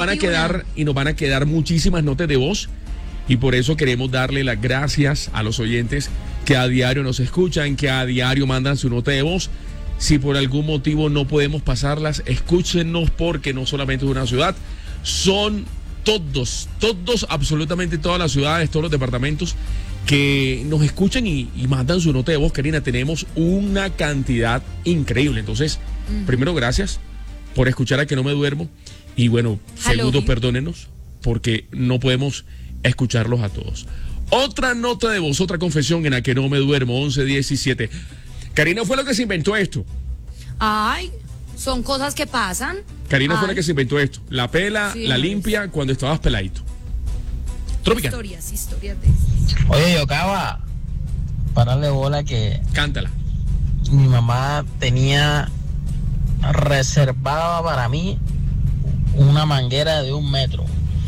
nos van a quedar muchísimas notas de voz. Y por eso queremos darle las gracias a los oyentes que a diario nos escuchan, que a diario mandan su nota de voz. Si por algún motivo no podemos pasarlas, escúchenos, porque no solamente es una ciudad, son todos, absolutamente todas las ciudades, todos los departamentos que nos escuchan y mandan su nota de voz. Karina, tenemos una cantidad increíble. Entonces, primero, gracias por escuchar a Que No Me Duermo. Y bueno, segundo, perdónenos, porque no podemos escucharlos a todos. Otra nota de voz, otra confesión en A Que No Me Duermo, 11:17. Karina fue la que se inventó esto. Ay, son cosas que pasan. Karina fue la que se inventó esto. La pela, sí, la limpia cuando estabas peladito. Tropical. Historias de esas. Oye, Yocaba, párale bola que... Cántala. Mi mamá tenía reservada para mí una manguera de 1 metro.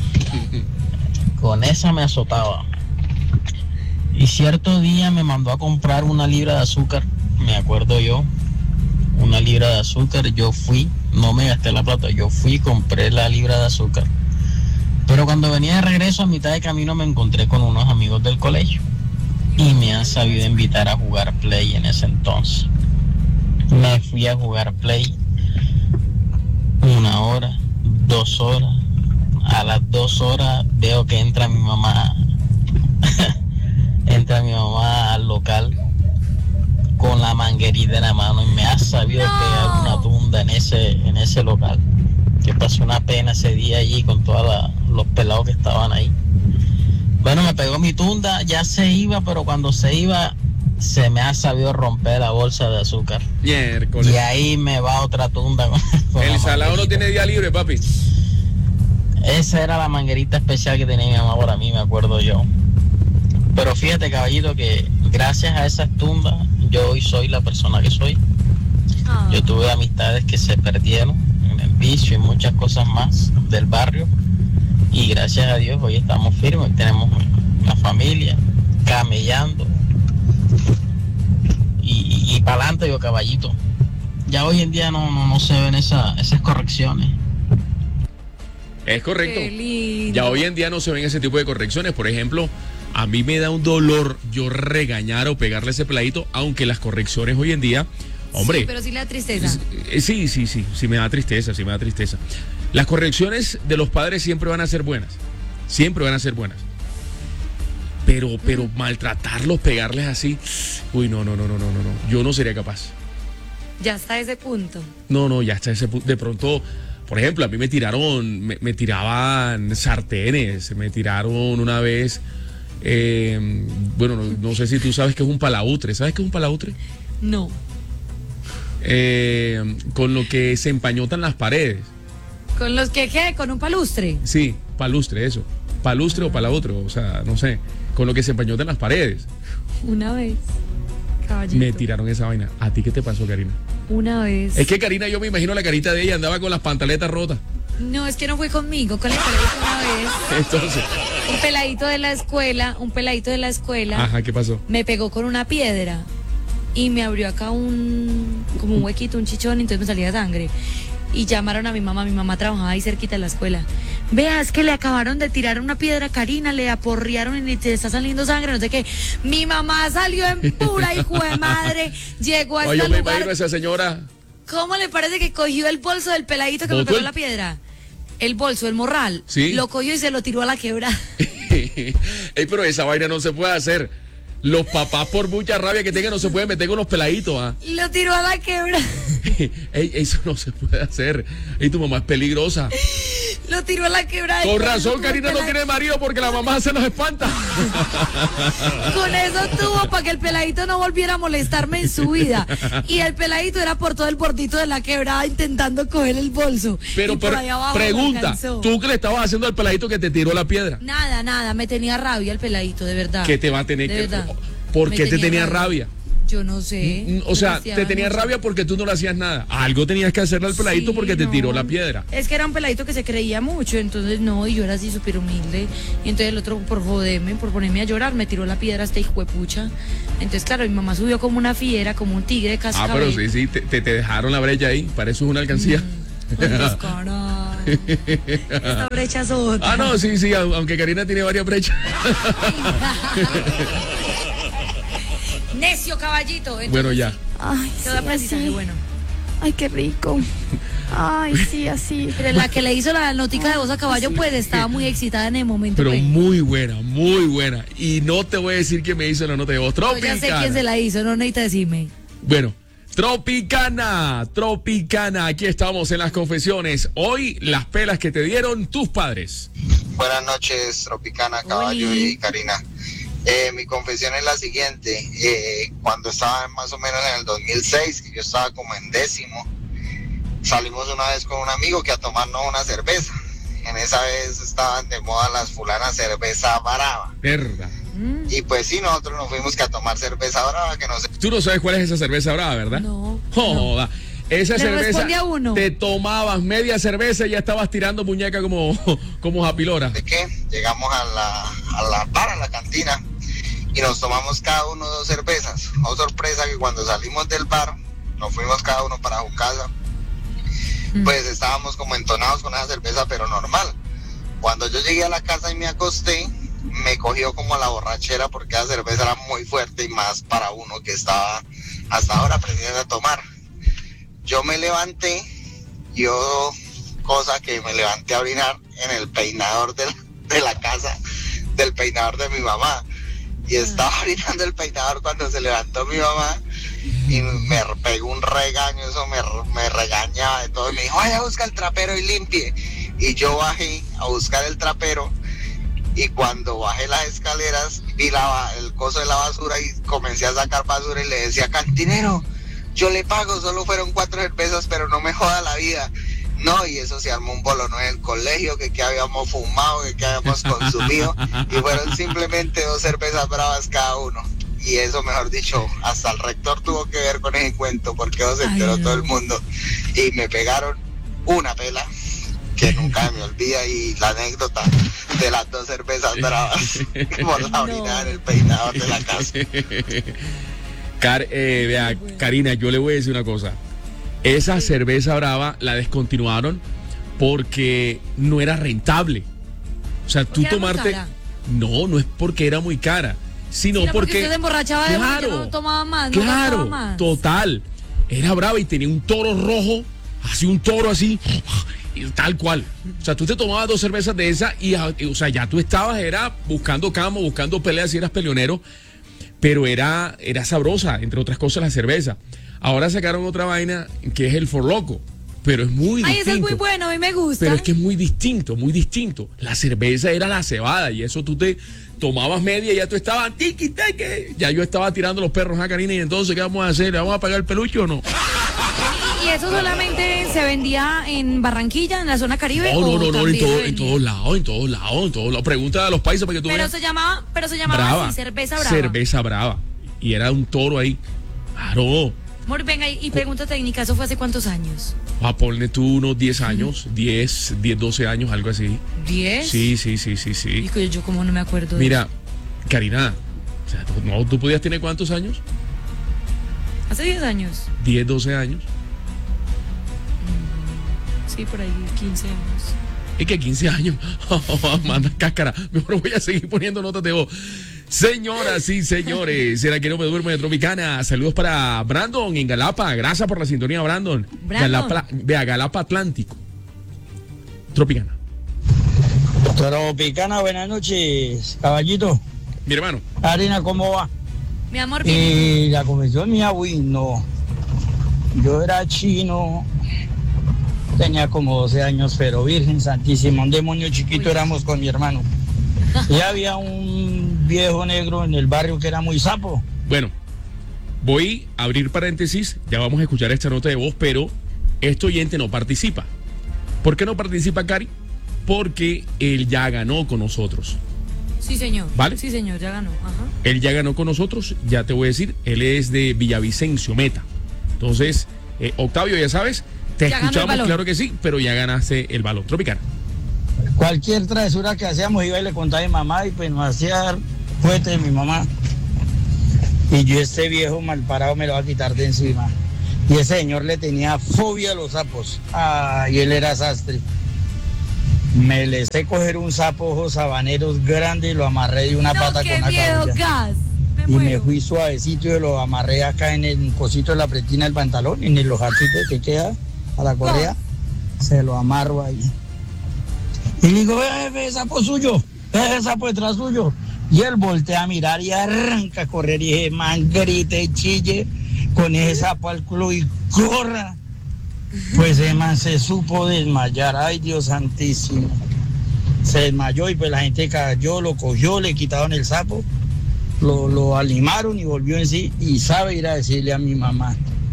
Con esa me azotaba. Y cierto día me mandó a comprar 1 libra de azúcar, me acuerdo yo, 1 libra de azúcar. Yo fui, no me gasté la plata, yo fui, compré la libra de azúcar. Pero cuando venía de regreso, a mitad de camino, me encontré con unos amigos del colegio y me han sabido invitar a jugar play en ese entonces. Me fui a jugar play 1 hora, 2 horas. A las 2 horas veo que entra mi mamá al local con la manguerita en la mano y me ha sabido pegar una tunda en ese local. Que pasó una pena ese día allí con todos los pelados que estaban ahí. Bueno, me pegó mi tunda, ya se iba, pero cuando se iba se me ha sabido romper la bolsa de azúcar. Miércoles. Y ahí me va otra tunda. Con el salado no tiene día libre, papi. Esa era la manguerita especial que tenía mi mamá para mí, me acuerdo yo. Pero fíjate, caballito, que gracias a esas tundas yo hoy soy la persona que soy. Yo tuve amistades que se perdieron en el vicio y muchas cosas más del barrio. Y gracias a Dios hoy estamos firmes, tenemos una familia, camellando. Y para adelante yo, caballito. Ya hoy en día no se ven esas correcciones. Es correcto. Ya hoy en día no se ven ese tipo de correcciones. Por ejemplo, a mí me da un dolor yo regañar o pegarle ese peladito, aunque las correcciones hoy en día, hombre. Sí, pero sí le da tristeza. Sí me da tristeza, Las correcciones de los padres siempre van a ser buenas. Pero maltratarlos, pegarles así, uy, no. Yo no sería capaz. Ya está ese punto. No, ya está ese punto. De pronto, por ejemplo, a mí me tiraban sartenes, me tiraron una vez, bueno, no sé si tú sabes qué es un palautre. ¿Sabes qué es un palautre? No. Con lo que se empañotan las paredes. ¿Con los que qué? ¿Con un palustre? Sí, palustre, eso. Palustre o palautre, o sea, no sé. Con lo que se empañotan las paredes. Una vez, caballito. Me tiraron esa vaina. ¿A ti qué te pasó, Karina? Una vez. Es que Karina, yo me imagino la carita de ella, andaba con las pantaletas rotas. No, es que no fue conmigo, con el peladito una vez. Entonces. Un peladito de la escuela. Ajá, ¿qué pasó? Me pegó con una piedra y me abrió acá como un huequito, un chichón, y entonces me salía sangre. Y llamaron a mi mamá trabajaba ahí cerquita de la escuela. Vea, es que le acabaron de tirar una piedra a Karina, le aporrearon y te está saliendo sangre, no sé qué. Mi mamá salió en pura hijo de madre, llegó a este lugar. Oye, me imagino a esa señora. ¿Cómo le parece que cogió el bolso del peladito que me pegó la piedra? El bolso, el morral. ¿Sí? Lo cogió y se lo tiró a la quebrada. Pero esa vaina no se puede hacer. Los papás, por mucha rabia que tengan, no se pueden meter con los peladitos, ¿ah? Lo tiró a la quebrada. Eso no se puede hacer. Tu mamá es peligrosa. Lo tiró a la quebrada. Con razón, Karina no tiene marido, porque la mamá se nos espanta. Con eso tuvo para que el peladito no volviera a molestarme en su vida. Y el peladito era por todo el bordito de la quebrada intentando coger el bolso. Pero pregunta, ¿tú qué le estabas haciendo al peladito que te tiró la piedra? Nada, me tenía rabia el peladito, de verdad. ¿Qué te va a tener que...? ¿Por qué te tenía rabia? Yo no sé. O sea, te tenía rabia porque tú no le hacías nada. Algo tenías que hacerle al peladito porque te tiró la piedra. Es que era un peladito que se creía mucho, entonces no, y yo era así súper humilde. Y entonces el otro, por joderme, por ponerme a llorar, me tiró la piedra hasta hijuepucha. Entonces, claro, mi mamá subió como una fiera, como un tigre cascabel. Pero sí, te dejaron la brecha ahí. Para eso es una alcancía. Esta brecha es otra. Ah, no, sí, aunque Karina tiene varias brechas. Necio caballito. Entonces, Bueno, ya. Ay, Todo aprendizaje así. bueno. Ay, qué rico. Ay, sí, así. Pero la que le hizo la notica de voz a caballo, pues estaba muy excitada en el momento. Pero pues. muy buena, muy buena. Y no te voy a decir quién me hizo la nota de voz. No, ya sé quién se la hizo, no necesita decirme. Bueno, Tropicana, aquí estamos en las confesiones. Hoy, las pelas que te dieron tus padres. Buenas noches, Tropicana, Caballo Oli. y Karina. Mi confesión es la siguiente. Cuando estaba más o menos en el 2006, que yo estaba como en 10º, salimos una vez con un amigo que a tomarnos una cerveza. En esa vez estaban de moda las fulanas cerveza brava. Verdad. Y pues sí, nosotros nos fuimos que a tomar cerveza brava, que no sé. Tú no sabes cuál es esa cerveza brava, ¿verdad? No. Joda. Esa Le cerveza, responde a uno. te tomabas media cerveza y ya estabas tirando muñeca como Japilora. ¿De qué? Llegamos a la cantina, y nos tomamos cada uno 2 cervezas. Oh, sorpresa que cuando salimos del bar, nos fuimos cada uno para su casa, pues estábamos como entonados con esa cerveza, pero normal. Cuando yo llegué a la casa y me acosté, me cogió como la borrachera porque la cerveza era muy fuerte y más para uno que estaba hasta ahora aprendiendo a tomar. Yo me levanté, cosa que me levanté a orinar en el peinador de la casa, del peinador de mi mamá. Y estaba orinando el peinador cuando se levantó mi mamá y me pegó un regaño, eso me regañaba de todo. Y me dijo, vaya a buscar el trapero y limpie. Y yo bajé a buscar el trapero, y cuando bajé las escaleras vi el coso de la basura y comencé a sacar basura y le decía, cantinero, yo le pago, solo fueron 4 cervezas, pero no me joda la vida. No, y eso se armó un bolón en el colegio, que habíamos fumado, que habíamos consumido, y fueron simplemente 2 cervezas bravas cada uno. Y eso, mejor dicho, hasta el rector tuvo que ver con ese cuento, porque eso se enteró todo el mundo. Y me pegaron una pela que nunca me olvida, y la anécdota de las 2 cervezas bravas por la orinada en el peinador de la casa. Vea, Karina, yo le voy a decir una cosa. Esa cerveza brava la descontinuaron porque no era rentable. O sea, tú Porque era muy tomarte... cara. No es porque era muy cara, sino Era porque porque... usted se emborrachaba de uno y yo no tomaba más, no gastaba más. Total. Era brava y tenía un toro rojo, así un toro así, y tal cual. O sea, tú te tomabas 2 cervezas de esa y, o sea, ya tú estabas, era buscando camo, buscando peleas, y eras peleonero, pero era sabrosa, entre otras cosas, la cerveza. Ahora sacaron otra vaina que es el Forloco, pero es muy distinto. Ese es muy bueno, a mí me gusta. Pero es que es muy distinto, muy distinto. La cerveza era la cebada y eso tú te tomabas media y ya tú estabas tiki teque. Ya yo estaba tirando los perros a Karina, y entonces, ¿qué vamos a hacer? ¿Le vamos a pagar el peluche o no? ¿Y eso solamente se vendía en Barranquilla, en la zona Caribe? No, o en también se vendía? todos lados. Pregunta a los paisas para que tú Pero veas. se llamaba Brava. así, cerveza brava. Cerveza brava. Y era un toro ahí. Claro. Amor, venga, y pregunta técnica, ¿eso fue hace cuántos años? A ponle tú unos 10 años, 10, 12 años, algo así. ¿10? Sí. Y que yo como no me acuerdo de Mira, Karina, o sea, ¿tú podías tener cuántos años? eso. ¿Hace 10 años? 10, 12 años. Sí, por ahí, 15 años. Es que 15 años, manda cáscara. Mejor voy a seguir poniendo notas de voz. Señoras y señores, ¿será que no me duermo de Tropicana? Saludos para Brandon en Galapa. Gracias por la sintonía, Brandon. Galapa Atlántico. Tropicana. Tropicana, buenas noches, caballito. Mi hermano. Karina, ¿cómo va? Mi amor, bien. Y la confesión mía, uy, no. Yo era chino, tenía como 12 años, pero Virgen Santísima, un demonio chiquito éramos con mi hermano. Y había un viejo negro en el barrio que era muy sapo. Bueno, voy a abrir paréntesis, ya vamos a escuchar esta nota de voz, pero este oyente no participa. ¿Por qué no participa, Cari? Porque él ya ganó con nosotros. Sí, señor. ¿Vale? Sí, señor, ya ganó. Ajá. Él ya ganó con nosotros, ya te voy a decir, él es de Villavicencio, Meta. Entonces, Octavio, ya sabes, te Ya ganó el escuchamos, balón. claro que sí, pero ya ganaste el balón. Tropicana. Cualquier travesura que hacíamos iba y le contaba a mi mamá y pues nos hacía fuerte de mi mamá. Y yo este viejo mal parado me lo va a quitar de encima. Y ese señor le tenía fobia a los sapos. Y él era sastre. Me le sé coger un sapo ojos habaneros grande y lo amarré de una pata qué con una miedo, camisa. gas. Y me muero. fui suavecito y lo amarré acá en el cosito de la pretina del pantalón, en el ojacito que queda a la correa. Se lo amarro ahí. Y le digo, ve, sapo suyo, ve, sapo detrás suyo. Y él voltea a mirar y arranca a correr. Y dije, man, grite y chille con ese sapo al culo y corra. Pues ese man se supo desmayar. Ay, Dios santísimo. Se desmayó y pues la gente cayó, lo cogió, le quitaron el sapo, lo alimaron y volvió en sí. Y sabe ir a decirle a mi mamá.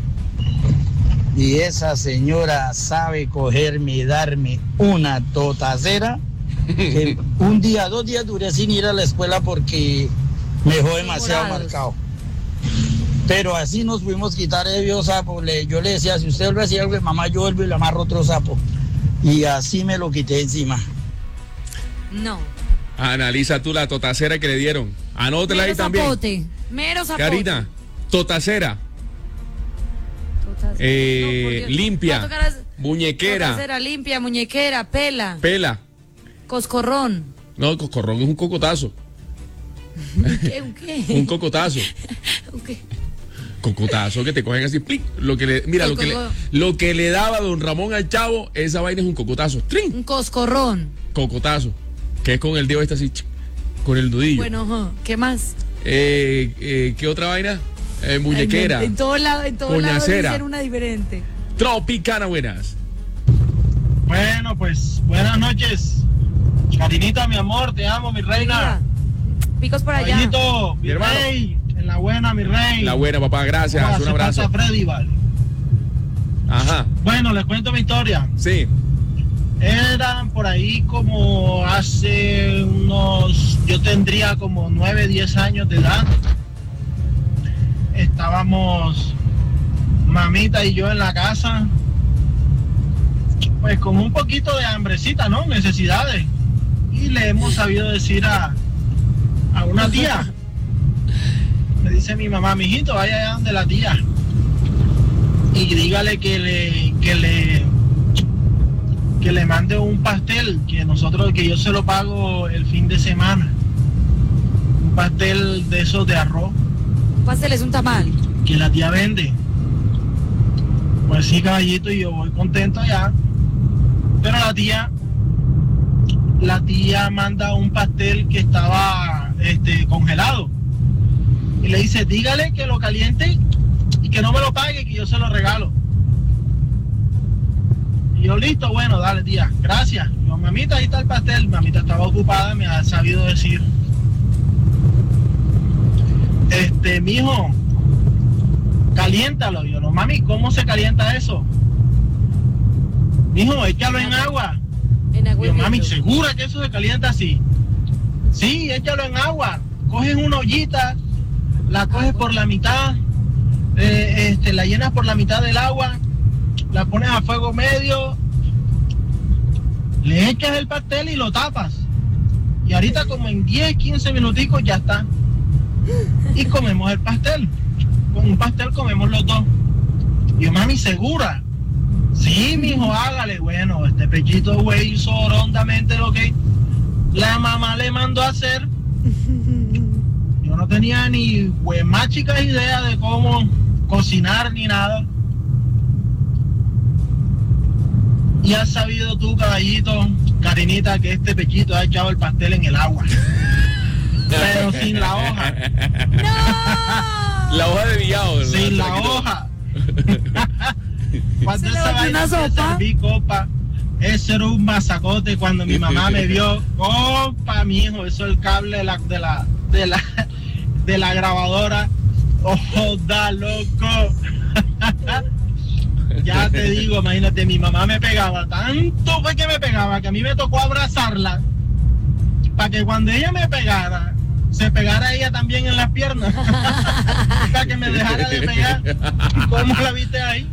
Y esa señora sabe cogerme y darme una totacera. Que un día, 2 días duré sin ir a la escuela porque me dejó demasiado marcado. Pero así nos pudimos quitar el viejo sapo. Yo le decía, si usted vuelve a decir algo de mamá, yo vuelvo y le amarro otro sapo. Y así me lo quité encima. No. Analiza tú la totacera que le dieron. Anótela ahí también. Zapote. Mero zapote. Karina, totacera. No, por Dios. Limpia. ¿Cuánto caras? Muñequera. Totacera, limpia, muñequera, pela. Pela. Coscorrón. No, el coscorrón es un cocotazo. ¿Qué? ¿Un qué? Un cocotazo. ¿Un qué? Cocotazo que te cogen así, plic. Mira, lo que le daba don Ramón al chavo, esa vaina es un cocotazo. ¡Trin! Un coscorrón. Cocotazo. Que es con el dedo así, con el nudillo. Bueno, ¿qué más? ¿Qué otra vaina? Muñequera. En todos lados Puñacera. dicen una diferente. Tropicana, buenas. Bueno, pues, buenas noches. Karinita, mi amor, te amo, mi reina. Picos por allá. Caballito, mi hermano. rey. En la buena, mi rey. La buena, papá, gracias. ¿Cómo Un hace abrazo. falta Freddy, vale? Ajá, Bueno, les cuento mi historia. sí. Eran por ahí como hace unos, yo tendría como 9, 10 años de edad. Estábamos mamita y yo en la casa, pues con un poquito de hambrecita, ¿no? Necesidades. Y le hemos sabido decir a una tía. Me dice mi mamá, mijito, vaya allá donde la tía. Y dígale que le mande un pastel que yo se lo pago el fin de semana. Un pastel de esos de arroz Pastel es un tamal. que la tía vende. Pues sí, caballito, y yo voy contento allá. Pero la tía manda un pastel que estaba congelado. Y le dice, dígale que lo caliente y que no me lo pague, que yo se lo regalo. Y yo, listo, bueno, dale, tía, gracias. Y yo, mamita, ahí está el pastel. Mamita estaba ocupada, me ha sabido decir, mijo, caliéntalo. Y yo, no, mami, ¿cómo se calienta eso? Mijo, échalo en agua. En Y agua. yo, mami, ¿segura que eso se calienta así? Sí, échalo en agua. Coges una ollita, la coges por la mitad, la llenas por la mitad del agua, la pones a fuego medio, le echas el pastel y lo tapas. Y ahorita como en 10, 15 minuticos ya está. Y comemos el pastel. Con un pastel comemos los dos. Y yo, mami, ¿segura? Sí, mijo, hágale. Bueno, este pechito güey hizo rondamente lo que la mamá le mandó a hacer. Yo no tenía ni más chicas idea de cómo cocinar ni nada. Y has sabido tú, caballito, Karinita, que este pechito ha echado el pastel en el agua. Pero sin la hoja. ¡No! La hoja de villado. Sin la hoja. Cuando Se le esa volvió una vaina se sopa. serví, copa, eso era un masacote. Cuando mi mamá me vio, compa, mi hijo, eso es el cable de la grabadora. ¡Oh, da loco! Ya te digo, imagínate, mi mamá me pegaba, tanto fue que me pegaba, que a mí me tocó abrazarla, para que cuando ella me pegara, se pegara ella también en las piernas, para que me dejara de pegar. ¿Cómo la viste ahí?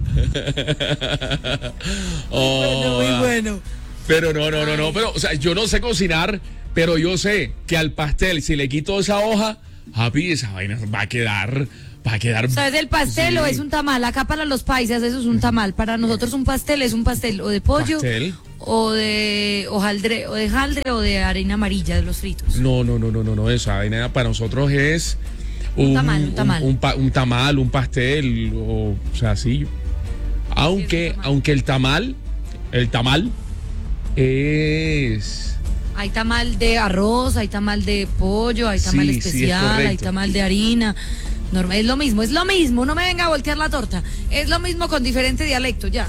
Oh, Muy bueno. Pero no. Pero, o sea, yo no sé cocinar, pero yo sé que al pastel, si le quito esa hoja, papi, esa vaina va a quedar Va a quedar. ¿Sabes el pastel Sí. o es un tamal? Acá para los paisas eso es un tamal. Para nosotros un pastel es un pastel o de pollo ¿Pastel? o de hojaldre o de harina amarilla de los fritos. No, esa vaina para nosotros es Un tamal, un tamal. un tamal, un pastel, o sea, sí. Aunque el tamal es... Hay tamal de arroz, hay tamal de pollo, hay tamal Sí, sí, es especial, hay correcto. tamal de harina. Normal, es lo mismo, no me venga a voltear la torta. Es lo mismo con diferente dialecto, ya.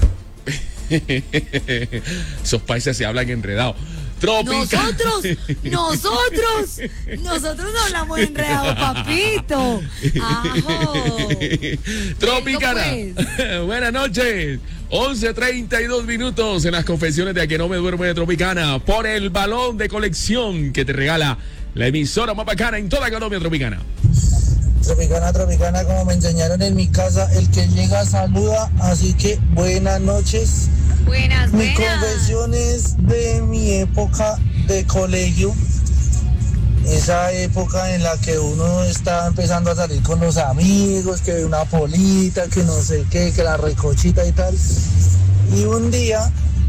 Esos países se hablan enredado. Tropical. Nosotros no hablamos enredado, papito. Ajo. Tropicana. Venga, pues. Buenas noches. 11:32 minutos en las confesiones de A Que No Me Duermo de Tropicana por el balón de colección que te regala la emisora más bacana en toda Colombia Tropicana. Tropicana, como me enseñaron en mi casa, el que llega saluda, así que buenas noches. Buenas. Mi confesión es de mi época de colegio, esa época en la que uno está empezando a salir con los amigos, que una polita, que no sé qué, que la recochita y tal. Y un día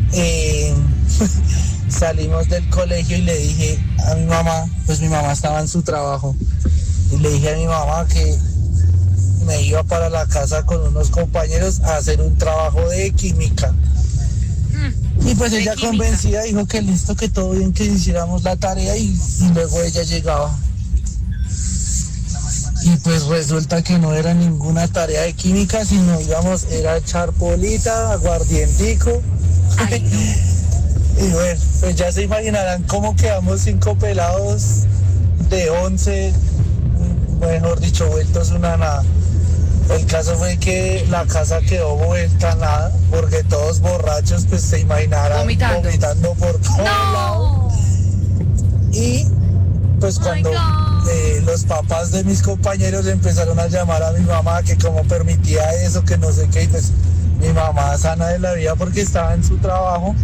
salimos del colegio y le dije a mi mamá, pues mi mamá estaba en su trabajo, y le dije a mi mamá que me iba para la casa con unos compañeros a hacer un trabajo de química. Y pues De ella química. convencida dijo que listo, que todo bien, que hiciéramos la tarea y luego ella llegaba. Y pues resulta que no era ninguna tarea de química, sino era a echar polita, aguardientico. Y bueno, pues ya se imaginarán cómo quedamos 5 pelados de 11, mejor dicho, vueltos una nada. El caso fue que la casa quedó vuelta a nada, porque todos borrachos, pues se imaginarán vomitando por todos lados. Y pues cuando los papás de mis compañeros empezaron a llamar a mi mamá, que como permitía eso, que no sé qué, y pues mi mamá sana de la vida porque estaba en su trabajo.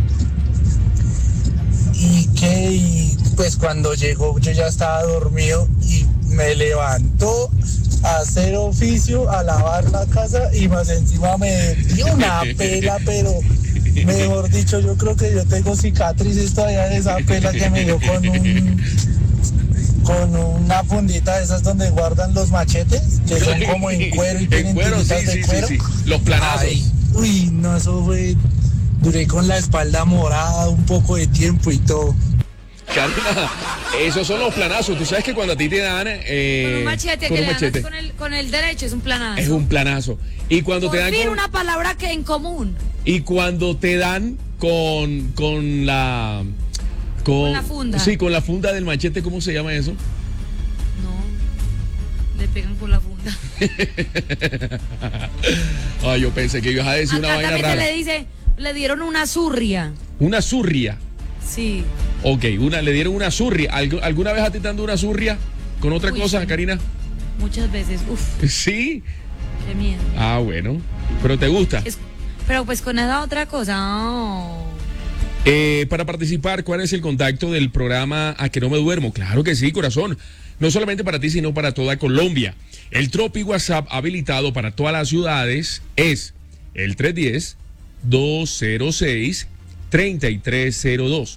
Y pues cuando llegó yo ya estaba dormido y me levantó a hacer oficio, a lavar la casa y más encima me dio una pela, pero mejor dicho, yo creo que yo tengo cicatrices todavía de esa pela que me dio con una fundita de esas donde guardan los machetes, que son como en cuero y tienen tiritas de cuero. Sí. Los planazos. Ay, uy, no, eso fue... Duré con la espalda morada un poco de tiempo y todo. Karina, esos son los planazos. Tú sabes que cuando a ti te dan Con un machete, que le dan así con el derecho, es un planazo. es un planazo. Y cuando Por te dan fin una palabra que en común. y cuando te dan con la funda. Sí, con la funda del machete, ¿cómo se llama eso? No, le pegan con la funda. Ay, yo pensé que ibas a decir una Acá vaina también rara. se le dice, le dieron una zurria. Una zurria. Sí. Ok, le dieron una zurria. ¿Alguna vez a ti te han dado una zurria con otra Uy, cosa, sí. Karina? Muchas veces. Uf, Sí. qué miedo. Ah, bueno. Pero te gusta. Pero pues con esa otra cosa. Oh. Para participar, ¿cuál es el contacto del programa A Que No Me Duermo? Claro que sí, corazón. No solamente para ti, sino para toda Colombia. El Tropi WhatsApp habilitado para todas las ciudades es el 310-206-3302.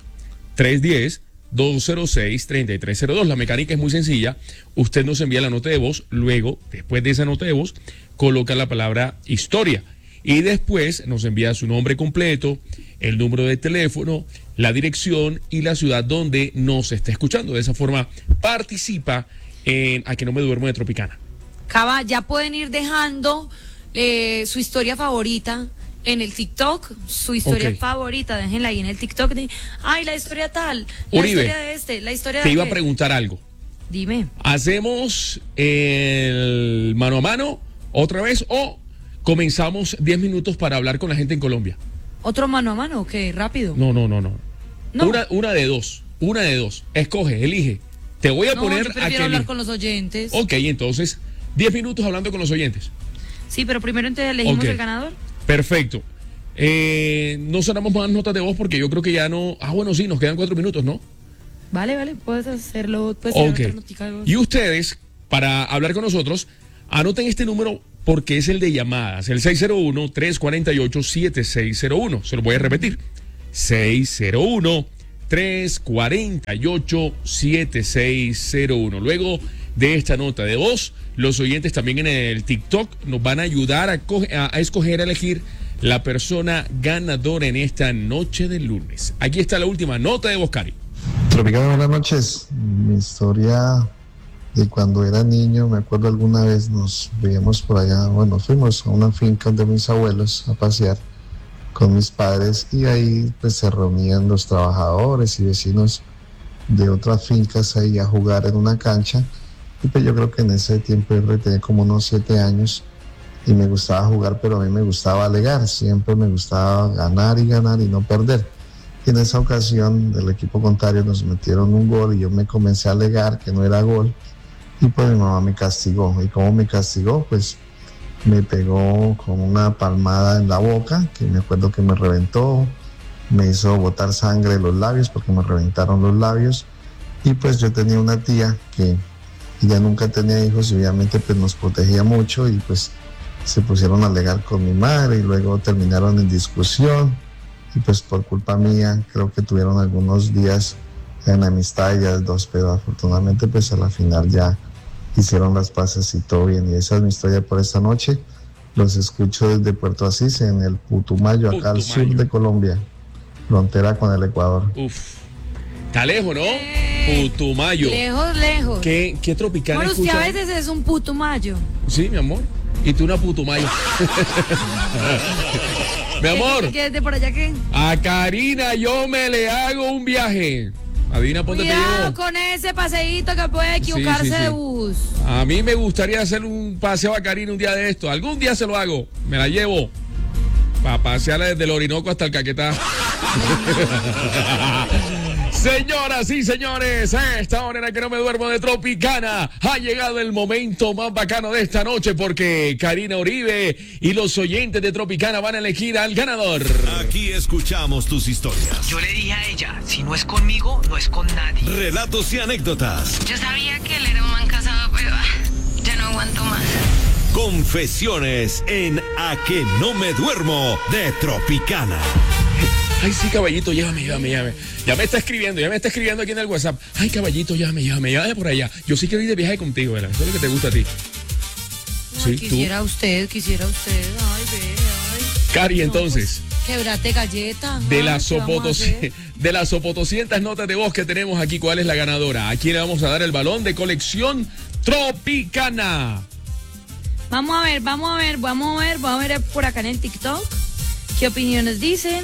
310-206-3302. La mecánica es muy sencilla. Usted nos envía la nota de voz. Luego, después de esa nota de voz, coloca la palabra historia. Y después nos envía su nombre completo, el número de teléfono, la dirección y la ciudad donde nos está escuchando. De esa forma participa en A Que No Me Duermo de Tropicana. Cava, ya pueden ir dejando su historia favorita en el TikTok, su historia Ok. favorita, déjenla ahí en el TikTok. Ay, la historia tal, la Uribe, historia de este, la historia de Te iba a aquel. preguntar algo. Dime. ¿Hacemos el mano a mano otra vez o comenzamos 10 minutos para hablar con la gente en Colombia? ¿Otro mano a mano o qué? ¿Rápido? No. No. Una de dos. Escoge, elige. Te voy a No, poner yo a prefiero que hablar elija. con los oyentes. Ok, entonces 10 minutos hablando con los oyentes. Sí, pero primero entonces elegimos Ok. el ganador. Perfecto. No sonamos más notas de voz porque yo creo que ya no. Ah, bueno, sí, nos quedan 4 minutos, ¿no? Vale, puedes hacerlo. Puedes hacer Ok. otra notica de voz. Y ustedes, para hablar con nosotros, Anoten este número porque es el de llamadas, el 601-348-7601. Se lo voy a repetir. 601-348-7601. Luego de esta nota de voz, los oyentes también en el TikTok nos van a ayudar a escoger, a elegir la persona ganadora en esta noche del lunes. Aquí está la última nota de voz, Cari. Tropicana, buenas noches. Mi historia de cuando era niño, me acuerdo alguna vez nos veíamos por allá, bueno, fuimos a una finca de mis abuelos a pasear con mis padres y ahí pues se reunían los trabajadores y vecinos de otras fincas ahí a jugar en una cancha. Y pues yo creo que en ese tiempo yo tenía como unos 7 años y me gustaba jugar, pero a mí me gustaba alegar, siempre me gustaba ganar y no perder. Y en esa ocasión el equipo contrario nos metieron un gol y yo me comencé a alegar que no era gol y pues mi mamá me castigó. ¿Y cómo me castigó? Pues me pegó con una palmada en la boca, que me acuerdo que me reventó, me hizo botar sangre de los labios porque me reventaron los labios. Y pues yo tenía una tía que ella nunca tenía hijos y obviamente pues nos protegía mucho y pues se pusieron a alegar con mi madre y luego terminaron en discusión y pues por culpa mía creo que tuvieron algunos días en amistad ellas dos, pero afortunadamente pues a la final ya hicieron las paces y todo bien. Y esa es mi historia por esta noche. Los escucho desde Puerto Asís, en el Putumayo, acá al sur de Colombia, frontera con el Ecuador. Uf, está lejos, ¿no? Putumayo. Lejos. ¿Qué Tropicana Bueno, usted escucha? a veces es un Putumayo. Sí, mi amor. Y tú una Putumayo. Mi amor. ¿Qué de por allá qué? A Karina yo me le hago un viaje. Adivina, ponte te Cuidado llevo. con ese paseíto que puede equivocarse Sí. de bus. A mí me gustaría hacer un paseo a Karina un día de esto. Algún día se lo hago. Me la llevo. Para pasearla desde el Orinoco hasta el Caquetá. Señoras y señores, a esta hora en la que no me duermo de Tropicana, ha llegado el momento más bacano de esta noche porque Karina Uribe y los oyentes de Tropicana van a elegir al ganador. Aquí escuchamos tus historias, Yo le dije a ella, si no es conmigo, no es con nadie. relatos y anécdotas, Yo sabía que él era un man casado, pero ya no aguanto más. confesiones en A que no me duermo de Tropicana. Ay, sí, caballito, llévame. Ya me está escribiendo aquí en el WhatsApp. Ay, caballito, llévame por allá. Yo sí quiero ir de viaje contigo, ¿verdad? Eso es lo que te gusta a ti. Ay, quisiera usted. Ay, ve, ay. Cari, No, entonces, pues, quebrate galleta. de Ay, las ¿qué vamos a hacer? de las sopotoscientas notas de voz que tenemos aquí, ¿cuál es la ganadora? ¿A quién le vamos a dar el balón de colección Tropicana? Vamos a ver por acá en el TikTok qué opiniones dicen.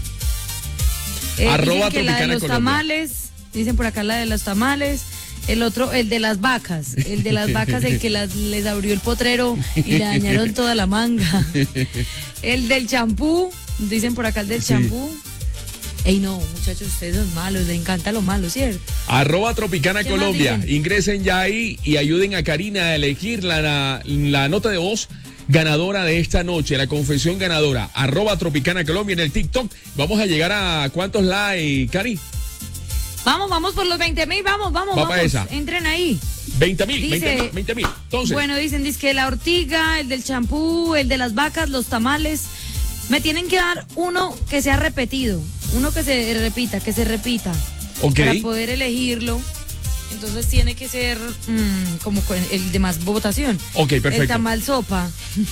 Arroba Dicen que la de Tropicana los Colombia. tamales, dicen por acá la de los tamales. El otro, el de las vacas, el que les abrió el potrero y le dañaron toda la manga. El del champú, dicen por acá el del champú. Ey, no, muchachos, ustedes son malos, les encanta lo malo, ¿cierto? Arroba Tropicana ¿Qué más Colombia. dicen? Ingresen ya ahí y ayuden a Karina a elegir la nota de voz ganadora de esta noche, la confesión ganadora. Arroba Tropicana Colombia en el TikTok. Vamos a llegar a ¿cuántos likes, Cari? Vamos por los 20,000, vamos. Va pa' esa. Entren ahí. 20,000, Dice- 20,000. Entonces, Bueno, dicen que la ortiga, el del champú, el de las vacas, los tamales. Me tienen que dar uno que sea repetido, uno que se repita. ok. Para poder elegirlo. Entonces tiene que ser como con el de más votación. Ok, perfecto. El tamal sopa.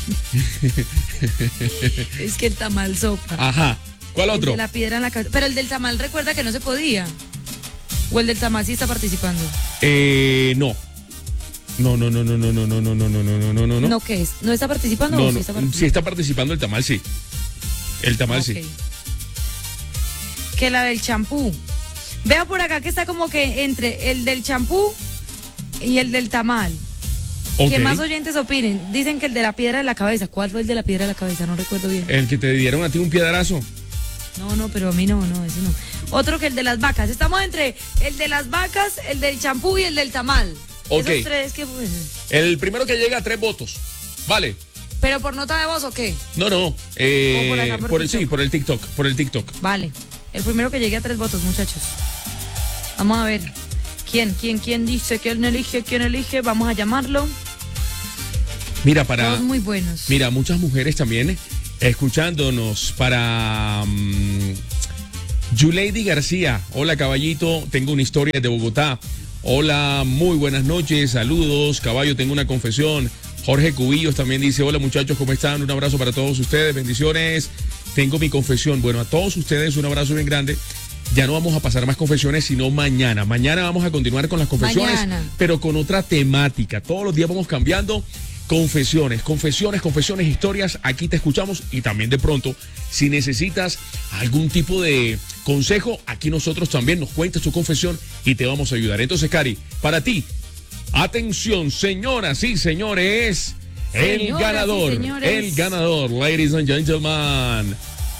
Es que el tamal sopa. Ajá. ¿Cuál El otro? de la piedra en la cabeza. Pero el del tamal recuerda que no se podía. O el del tamal sí está participando. No. No. ¿No qué es? ¿No está participando o sí está participando? Sí está participando el tamal, sí. El tamal, sí. Ok. Que la del champú. Veo por acá que está como que entre el del champú y el del tamal. Ok. Que más oyentes opinen. Dicen que el de la piedra de la cabeza. ¿Cuál fue el de la piedra de la cabeza? No recuerdo bien. El que te dieron a ti un piedrazo. No, pero a mí no, ese no. Otro que el de las vacas. Estamos entre el de las vacas, el del champú y el del tamal. Ok. Esos tres que pues. El primero que llega a 3 votos. Vale. ¿Pero por nota de voz o qué? No. por acá, por Sí, por el TikTok. Vale. El primero que llegue a 3 votos, muchachos. Vamos a ver. ¿Quién dice? ¿Quién elige? Vamos a llamarlo. Mira, Todos muy buenos. Mira, muchas mujeres también escuchándonos. Para Yulady García. Hola, caballito, tengo una historia de Bogotá. Hola, muy buenas noches, saludos, caballo, tengo una confesión. Jorge Cubillos también dice, hola muchachos, ¿cómo están? Un abrazo para todos ustedes, bendiciones. Tengo mi confesión. Bueno, a todos ustedes un abrazo bien grande. Ya no vamos a pasar más confesiones, sino mañana. Mañana vamos a continuar con las confesiones, pero con otra temática. Todos los días vamos cambiando. Confesiones, historias. Aquí te escuchamos y también de pronto, si necesitas algún tipo de consejo, aquí nosotros también nos cuentas tu confesión y te vamos a ayudar. Entonces, Cari, para ti, atención, señoras y señores, el ganador, ladies and gentlemen.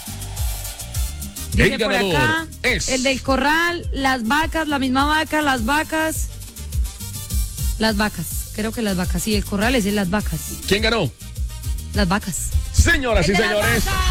Dice El ganador acá, es el del corral, las vacas, la misma vaca, las vacas. Creo que las vacas, sí, el corral es de las vacas. ¿Quién ganó? Las vacas. Señoras y señores,